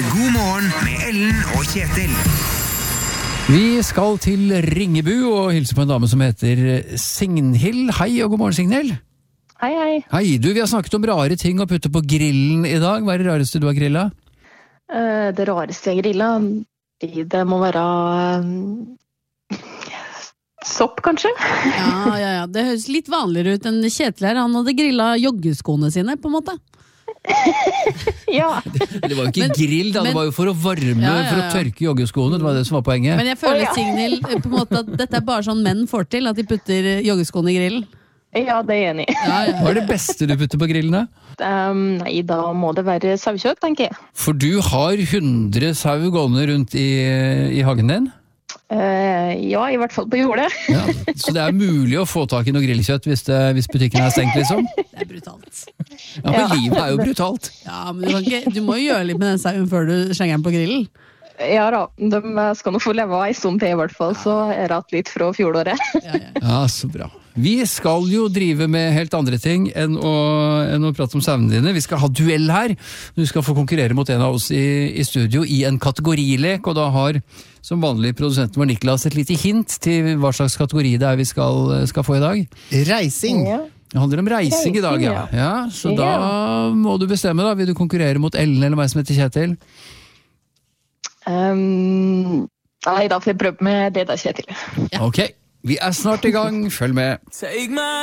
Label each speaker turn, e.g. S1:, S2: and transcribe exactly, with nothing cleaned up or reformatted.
S1: God morgen med Ellen og Kjetil.
S2: Vi skal til Ringebu og hilse på en dame som heter Signhild. Hei og god morgen, Signhild.
S3: Hei, hei.
S2: Hei, du, vi har snakket om rare ting å putte på grillen i dag. Hva er det rareste du har grillet?
S3: Uh, det rareste jeg grillet, det må være um, sopp, kanskje?
S4: Ja, ja, ja. Det høres litt vanligere ut enn Kjetil her. Han hadde grillet joggeskoene sine, på en måte.
S3: Ja.
S2: Det var jo ikke men, grill, da. Det
S4: men,
S2: var jo for å varme, ja, ja, ja. for å tørke joggeskoene. Det var det som var poenget.
S4: Men jeg føler,
S3: oh, ja.
S4: Signhild, på en måte at dette er bare sånn menn får til, at de putter joggeskoene i grillen.
S3: Ja, det er jeg enig i.
S4: Ja, ja.
S2: Hva er det beste du putter på grillen, da?
S3: Um, nei, da må det være saukjøtt, tenker jeg.
S2: For du har hundre sau gående rundt i, i hagen din?
S3: Uh, ja, i hvert fall på jordet.
S2: Ja, så det er mulig å få tak i noe grillkjøtt hvis, det, hvis butikken er stengt, liksom?
S4: Det er brutalt.
S2: Ja, men ja. Livet er jo brutalt.
S4: Ja, men du, kan ikke, du må jo gjøre litt med den sauen før du slenger den på grillen.
S3: Ja da, de skal nå få leve en stund til i hvert fall, så er det litt fra fjolåret.
S4: Ja, ja.
S2: Ja, så bra. Vi skal jo drive med helt andre ting enn å, enn å prate om sauene dine. Vi skal ha duell her. Du skal få konkurrere mot en av oss i, i studio i en kategorilek, og da har som vanlig produsenten vår Niklas et lite hint til hva slags kategori det er vi skal, skal få i dag.
S5: Reising.
S3: Ja.
S2: Det handler om reising, reising i dag, ja. ja så ja. Da må du bestemme da. Vil du konkurrere mot Ellen eller meg som heter Kjetil?
S3: Um, nei, da får jeg prøve med det da, Kjetil.
S2: Ja. Ok, vi er snart i gang. Følg med.